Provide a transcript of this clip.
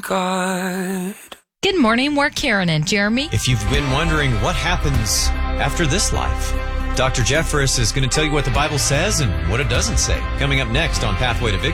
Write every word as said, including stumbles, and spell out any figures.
God. Good morning, we're Karen and Jeremy. If you've been wondering what happens after this life, Doctor Jeffress is going to tell you what the Bible says and what it doesn't say. Coming up next on Pathway to Victory.